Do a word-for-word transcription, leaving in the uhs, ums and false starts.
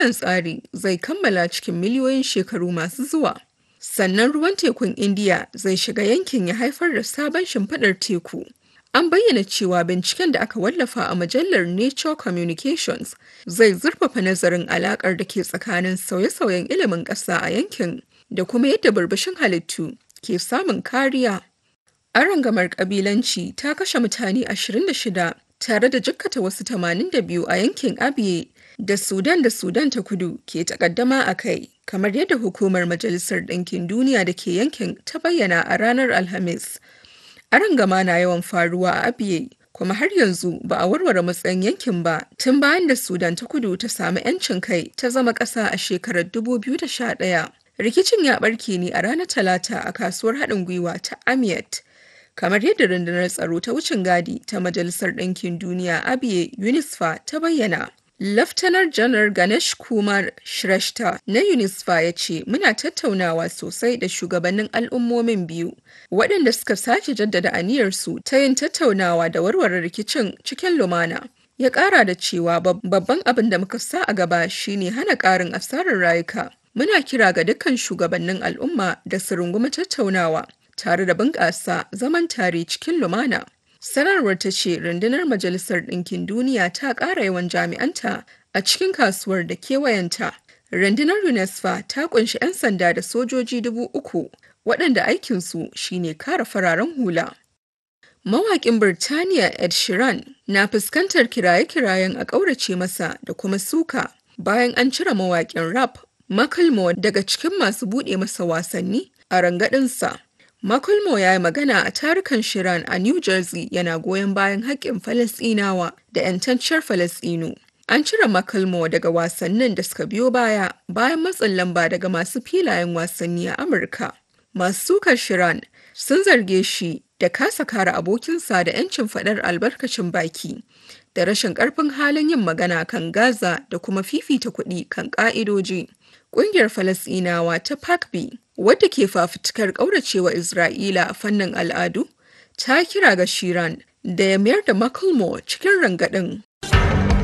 wannan tsari zai kammala cikin miliyoyin shekaru masu zuwa. Sannan ruwan tekun Indiya zai shiga yankin ya haifar da sabon shimfiɗar teku. An bayyana cewa binciken da aka wallafa a mujallar Nature Communications zai zurfafa nazarin alaƙar da ke tsakanin sauye-sauyen ilimin ƙasa a yankin da kuma yadda burbushin halittu ke samun kariya. Arangamar ƙabilanci ta kashe mutane ashirin da shida tare da jikkata wasu tamanin da biyu a yankin Abyei da Sudan da Sudan ta kudu ke takaddama a kai, kamar yadda Hukumar Majalisar Ɗinkin Duniya da ke yankin ta bayyana a ranar Alhamis. Arangama na yawan faruwa a Abyei, kuma har yanzu ba a warware matsayin yankin ba tun bayan da Sudan ta kudu ta samu 'yancin kai ta zama ƙasa a shekarar dubu biyu da sha ɗaya. Rikicin ya ɓarke ne a ranar Talata a kasuwar haɗin gwiwa ta Amiet. Kamar yadda rundunar tsaro ta wucin gadi ta Majalisar Ɗinkin Duniya Abyei UNISFA ta bayyana. Laftanar Janar Ganesh Kumar Shrestha na UNISFA ya ce muna tattaunawa sosai da shugabannin al'ummomin biyu waɗanda suka sake jaddada aniyarsu ta yin tattaunawa da warware rikicin cikin lumana. Ya ƙara da cewa babban abin da muka sa a gaba shine hana ƙarin asarar rayuka. Muna kira ga dukkan shugabannin al'umma da su rungumi tattaunawa tare da bunƙasa zaman tare cikin lumana. Sanarwar ta ce rundunar Majalisar Ɗinkin Duniya ta ƙara yawan jami'anta a cikin kasuwar da kewayenta. Rundunar UNISFA ta ƙunshi 'yan sanda da sojoji dubu uku waɗanda aikinsu shine kare fararen hula. Mawaƙin Birtaniya Ed Sheeran na fuskantar kiraye-kirayen a ƙaurace masa da kuma suka bayan an cire mawaƙin rap Macklemore daga cikin masu buɗe masa wasanni a rangadinsa. Macklemore ya yi magana a tarukan Sheeran a New Jersey yana goyon bayan haƙƙin Falasɗinawa da 'yantacciyar Falasɗinu. An cire Macklemore daga wasannin da suka biyo baya bayan matsin lamba daga masu filayen wasanni a Amurka. Masu sukar Sheeran sun zarge shi da kasa kare abokinsa da 'yancin faɗar albarkacin baki da rashin ƙarfin halin yin magana kan Gaza da kuma fifita kuɗi kan ƙa'idoji. Ƙungiyar Falasɗinawa ta P A C B, wadda ke fafutukar ƙauracewa Isra'ila a fannin al'adu, ta kira ga Sheeran da ya mayar da Macklemore cikin rangadin.